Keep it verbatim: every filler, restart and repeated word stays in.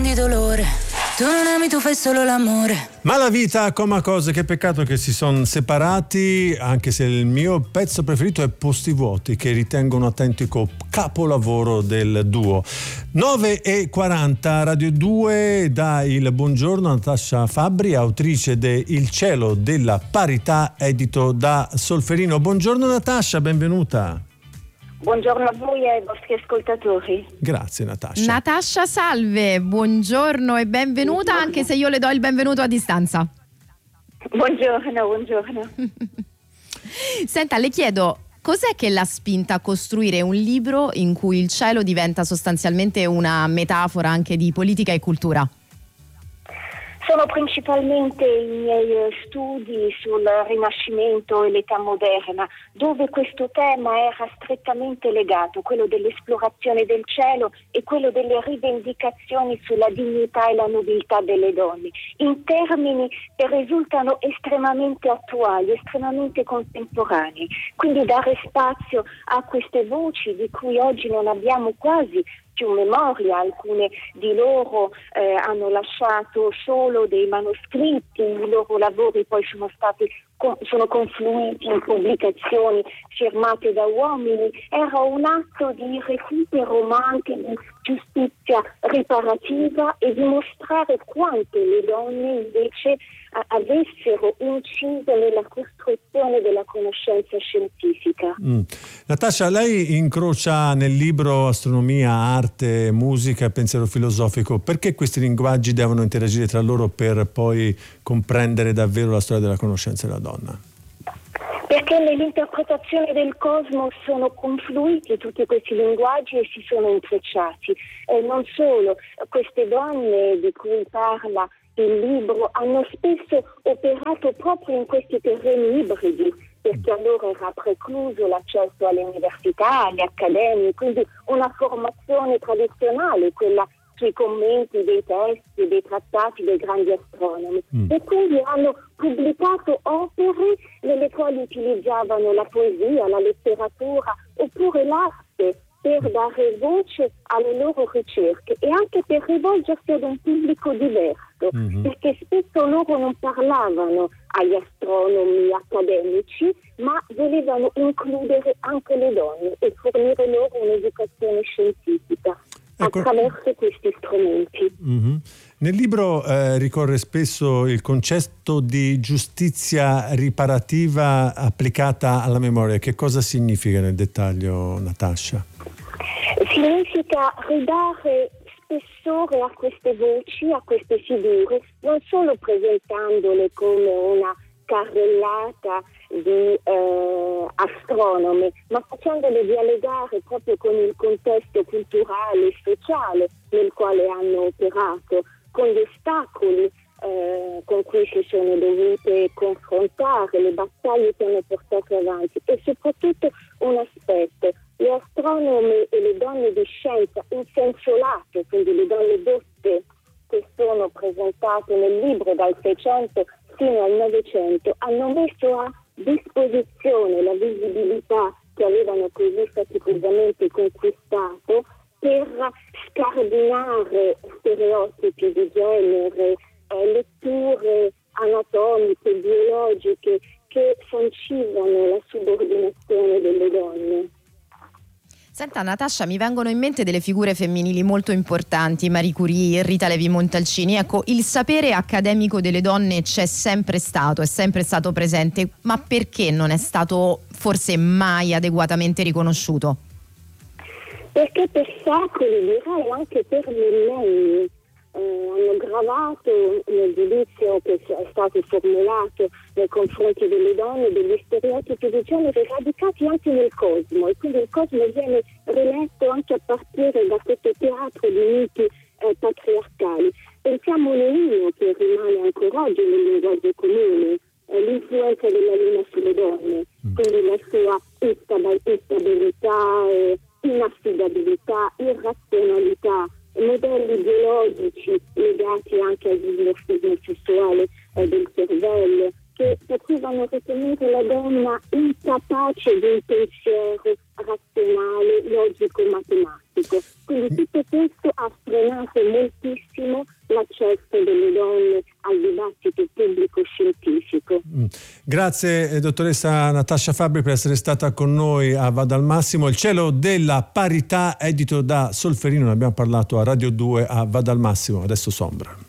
di dolore. Tu non ami, tu fai solo l'amore. Ma la vita come cose, che peccato che si sono separati, anche se il mio pezzo preferito è Posti vuoti, che ritengo un autentico capolavoro del duo. nove e quaranta, Radio due dà il buongiorno a Natascia Fabbri, autrice de Il cielo della parità, edito da Solferino. Buongiorno Natascia, benvenuta. Buongiorno a voi e ai vostri ascoltatori. Grazie Natascia. Natascia, salve, buongiorno e benvenuta, buongiorno. Anche se io le do il benvenuto a distanza. Buongiorno, buongiorno. Senta, le chiedo, cos'è che l'ha spinta a costruire un libro in cui il cielo diventa sostanzialmente una metafora anche di politica e cultura? Sono principalmente i miei studi sul Rinascimento e l'età moderna, dove questo tema era strettamente legato, quello dell'esplorazione del cielo e quello delle rivendicazioni sulla dignità e la nobiltà delle donne, in termini che risultano estremamente attuali, estremamente contemporanei. Quindi dare spazio a queste voci di cui oggi non abbiamo quasi più memoria, alcune di loro eh, hanno lasciato solo dei manoscritti, i loro lavori poi sono stati sono confluiti in pubblicazioni firmate da uomini. Era un atto di recupero ma anche di giustizia riparativa e di mostrare quanto le donne invece avessero inciso nella costruzione della conoscenza scientifica. Mm. Natascia, lei incrocia nel libro astronomia, arte, musica e pensiero filosofico. Perché questi linguaggi devono interagire tra loro per poi comprendere davvero la storia della conoscenza della donna? Perché nell'interpretazione del cosmo sono confluiti tutti questi linguaggi e si sono intrecciati. E non solo, queste donne di cui parla il libro hanno spesso operato proprio in questi terreni ibridi, perché a loro era precluso l'accesso alle università, alle accademie, quindi una formazione tradizionale, quella sui commenti dei testi, dei trattati dei grandi astronomi, mm. e quindi hanno pubblicato opere nelle quali utilizzavano la poesia, la letteratura oppure l'arte per dare voce alle loro ricerche e anche per rivolgersi ad un pubblico diverso, mm-hmm. perché spesso loro non parlavano agli astronomi accademici, ma volevano includere anche le donne e fornire loro un'educazione scientifica. Ecco. Attraverso questi strumenti. Mm-hmm. Nel libro eh, ricorre spesso il concetto di giustizia riparativa applicata alla memoria. Che cosa significa nel dettaglio, Natascia? Significa ridare spessore a queste voci, a queste figure, non solo presentandole come una carrellata di eh, astronomi, ma facendole dialogare proprio con il contesto culturale e sociale nel quale hanno operato, con gli ostacoli eh, con cui si sono dovute confrontare, le battaglie che hanno portato avanti e soprattutto un aspetto, le astronomi e le donne di scienza in senso lato, quindi le donne dotte che sono presentate nel libro dal Seicento fino al Novecento, hanno messo a disposizione la visibilità che avevano così faticosamente conquistato per scardinare stereotipi di genere, eh, letture anatomiche, biologiche che sancivano la subordinazione delle donne. Senta Natascia, mi vengono in mente delle figure femminili molto importanti, Marie Curie, Rita Levi Montalcini. Ecco, il sapere accademico delle donne c'è sempre stato, è sempre stato presente, ma perché non è stato forse mai adeguatamente riconosciuto? Perché per secoli, direi anche per millenni, eh, hanno gravato nel giudizio che è stato formulato nei confronti delle donne degli stereotipi di genere radicati anche nel cosmo, e quindi il cosmo viene riletto anche a partire da questo teatro di miti eh, patriarcali. Pensiamo all'Io, che rimane ancora oggi nel linguaggio comune, eh, l'influenza della Luna sulle donne, mm. quindi la sua instabilità, eh, inaffidabilità, irrazionalità, modelli biologici legati anche al dimorfismo sessuale eh, del cervello, che potevano ritenere la donna incapace di un pensiero razionale, logico-matematico. Quindi tutto questo ha frenato moltissimo l'accesso delle donne al dibattito pubblico scientifico. Mm. Grazie eh, dottoressa Natascia Fabbri per essere stata con noi a Vada al Massimo. Il cielo della parità, edito da Solferino, ne abbiamo parlato a Radio due a Vada al Massimo, adesso Sombra.